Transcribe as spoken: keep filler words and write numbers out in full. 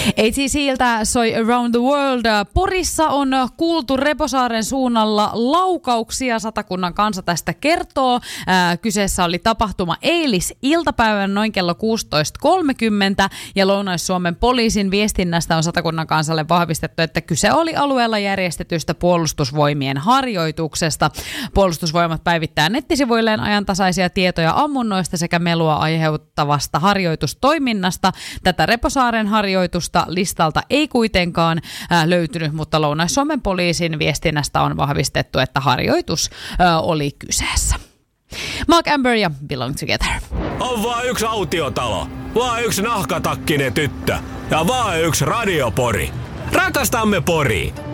A T C:ltä soi Around the World. Porissa on kuultu Reposaaren suunnalla laukauksia. Satakunnan Kansa tästä kertoo. Ää, kyseessä oli tapahtuma eilis-iltapäivän noin kello kuusitoista kolmekymmentä ja Lounais-Suomen poliisin viestinnästä on Satakunnan Kansalle vahvistettu, että kyse oli alueella järjestetystä puolustusvoimien harjoituksesta. Puolustusvoimat päivittää nettisivuilleen ajantasaisia tietoja ammunnoista sekä melua aiheuttavasta harjoitustoiminnasta. Tätä Reposaaren harjoitusta listalta ei kuitenkaan ää, löytynyt, mutta Lounais-Suomen poliisin viestinnästä on vahvistettu, että harjoitus ää, oli kyseessä. Mark Amber ja Belong Together. On vaan yksi autiotalo, vaan yksi nahkatakkinen tyttö ja vaan yksi radiopori. Rakastamme Poria!